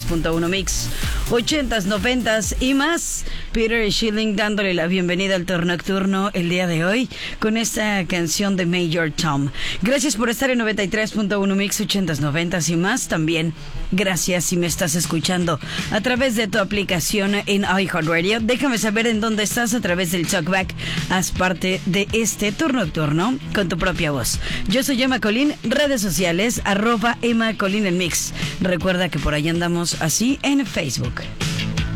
93.1 Mix, 80s, 90s y más. Peter Schilling dándole la bienvenida al Tour Nocturno el día de hoy con esta canción de Major Tom. Gracias por estar en 93.1 Mix, 80s, 90s y más. También gracias si me estás escuchando a través de tu aplicación en iHeartRadio. Déjame saber en dónde estás a través del Talkback. Haz parte de este Tour Nocturno con tu propia voz. Yo soy Emma Colín, redes sociales @Emma Colín en Mix. Recuerda que por ahí andamos así en Facebook.